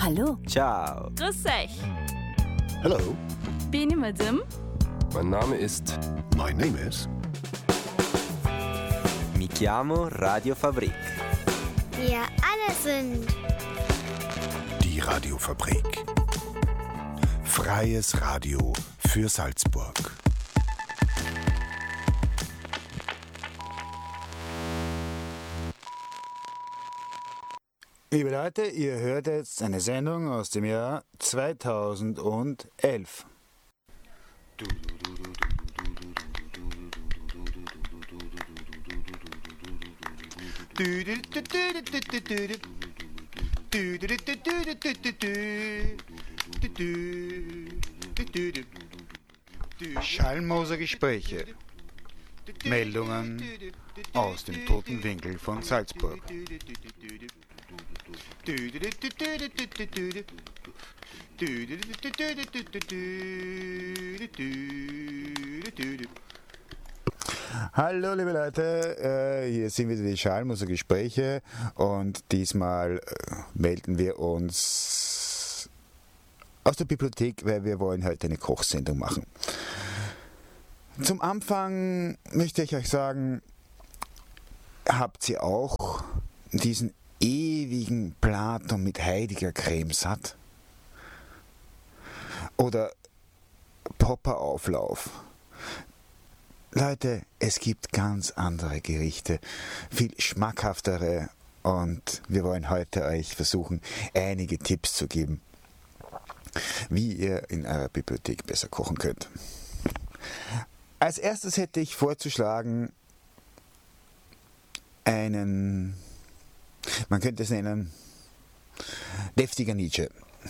Hallo. Ciao. Grüß euch. Hello. Bin ich Madame? Mein Name ist... My name is... Mi chiamo Radio Fabrik. Wir alle sind Die Radiofabrik. Freies Radio für Salzburg. Liebe Leute, ihr hört jetzt eine Sendung aus dem Jahr 2011. Schallmoser Gespräche. Meldungen aus dem toten Winkel von Salzburg. Hallo liebe Leute, hier sind wieder die Schallmoser Gespräche und diesmal melden wir uns aus der Bibliothek, weil wir wollen heute eine Kochsendung machen. Zum Anfang möchte ich euch sagen, habt ihr auch diesen ewigen Platon mit Heidegger Creme satt? Oder Popperauflauf? Leute, es gibt ganz andere Gerichte, viel schmackhaftere, und wir wollen heute euch versuchen, einige Tipps zu geben, wie ihr in eurer Bibliothek besser kochen könnt. Als erstes hätte ich vorzuschlagen, man könnte es nennen, deftiger Nietzsche.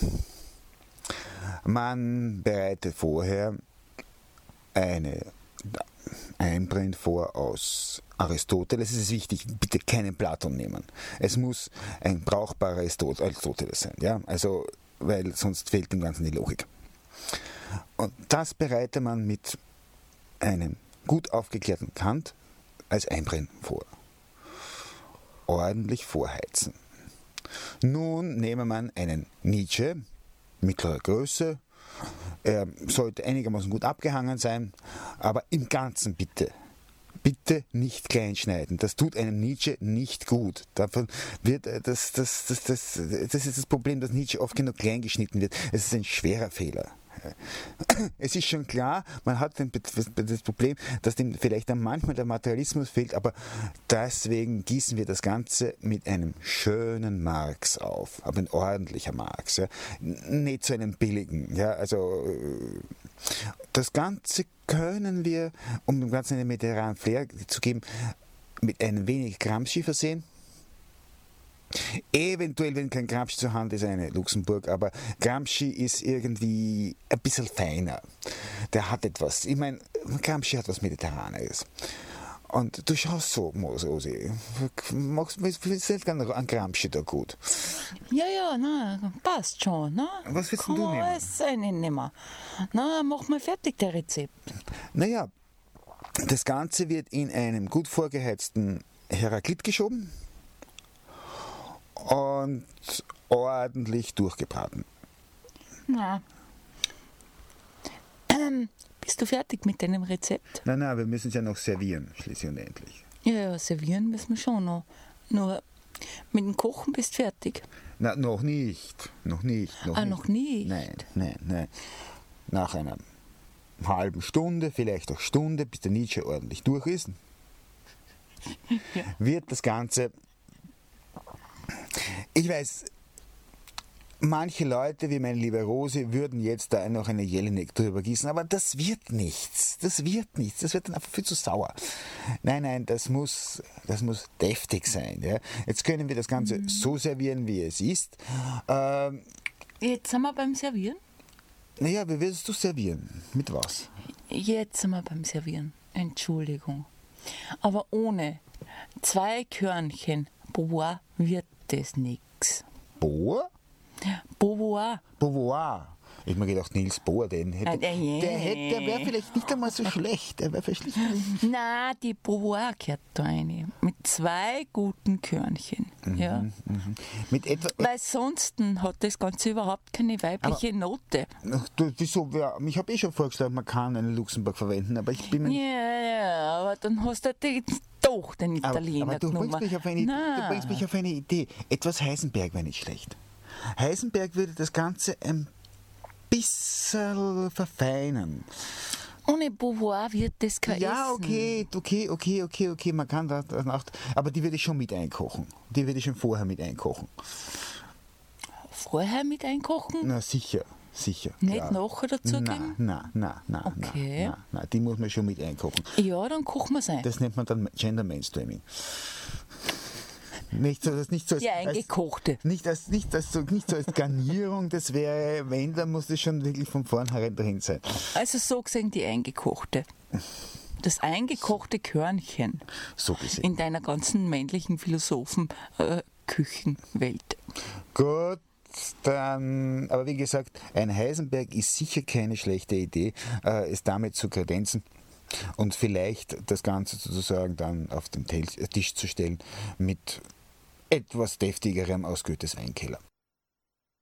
Man bereitet vorher eine Einbrenn vor aus Aristoteles. Es ist wichtig, bitte keinen Platon nehmen. Es muss ein brauchbarer Aristoteles sein, ja? Also, weil sonst fehlt dem Ganzen die Logik. Und das bereitet man mit einem gut aufgeklärten Kant als Einbrenn vor. Ordentlich vorheizen. Nun nehme man einen Nietzsche, mittlerer Größe. Er sollte einigermaßen gut abgehangen sein, aber im Ganzen bitte nicht klein schneiden. Das tut einem Nietzsche nicht gut. Davon wird das ist das Problem, dass Nietzsche oft genug klein geschnitten wird. Es ist ein schwerer Fehler. Es ist schon klar, man hat das Problem, dass dem vielleicht dann manchmal der Materialismus fehlt, aber deswegen gießen wir das Ganze mit einem schönen Marx auf, aber ein ordentlicher Marx, ja. Nicht zu einem billigen. Ja. Also das Ganze können wir, um dem Ganzen einen mediterranen Flair zu geben, mit einem wenig Gramsci versehen. Eventuell, wenn kein Gramsci zur Hand ist, eine Luxemburg, aber Gramsci ist irgendwie ein bisschen feiner. Der hat etwas, ich meine, Gramsci hat was Mediterranes. Und du schaust so, Mosi, findest du an Gramsci da gut? Ja, na, passt schon. Na. Was willst du nehmen? Alles nehmen. Na, mach mal fertig, das Rezept. Naja, das Ganze wird in einem gut vorgeheizten Heraklit geschoben und ordentlich durchgebraten. Na. Bist du fertig mit deinem Rezept? Nein, wir müssen es ja noch servieren, schließlich und endlich. Ja, servieren müssen wir schon noch. Nur mit dem Kochen bist du fertig. Na, noch nicht. Noch nicht. Noch nicht? Nein. Nach einer halben Stunde, vielleicht auch Stunde, bis der Nietzsche ordentlich durch ist, wird das Ganze... Ich weiß, manche Leute, wie meine liebe Rose, würden jetzt da noch eine Jelinek drüber gießen, aber das wird nichts. Das wird dann einfach viel zu sauer. Nein, das muss deftig sein. Ja? Jetzt können wir das Ganze so servieren, wie es ist. Jetzt sind wir beim Servieren? Naja, wie willst du servieren? Mit was? Jetzt sind wir beim Servieren. Entschuldigung. Aber ohne 2 Körnchen Beauvoir wird das nix. Beauvoir? Beauvoir. Beauvoir. Ich habe mir gedacht, Niels Bohr, der wäre vielleicht nicht einmal so schlecht. Der wäre vielleicht nicht Nein, die Beauvoir gehört da rein. Mit 2 guten Körnchen. Ja. mit etwa. Weil sonst hat das Ganze überhaupt keine weibliche Note. Wieso? Ja, ich habe schon vorgeschlagen, man kann einen Luxemburg verwenden, aber ich bin mir Ja, aber dann hast du doch den Italiener aber du genommen. bringst mich auf eine Idee. Etwas Heisenberg wäre nicht schlecht. Heisenberg würde das Ganze ein bisschen verfeinern. Ohne Beauvoir wird das kein Ja, Essen. okay, man kann da auch, aber die würde ich schon mit einkochen. Die würde ich schon vorher mit einkochen. Vorher mit einkochen? Na, sicher. Nicht klar. nachher dazugeben? Nein, Okay. die muss man schon mit einkochen. Ja, dann kochen wir es ein. Das nennt man dann Gender Mainstreaming. Nicht so als Die eingekochte. Nicht als Garnierung, das wäre, wenn, dann muss das schon wirklich von vornherein drin sein. Also so gesehen die eingekochte. Das eingekochte Körnchen So gesehen. in deiner ganzen männlichen Philosophen-Küchenwelt. Gut, dann, aber wie gesagt, ein Heisenberg ist sicher keine schlechte Idee, es damit zu kredenzen und vielleicht das Ganze sozusagen dann auf den Tisch zu stellen mit etwas deftigerem aus Goethes Weinkeller.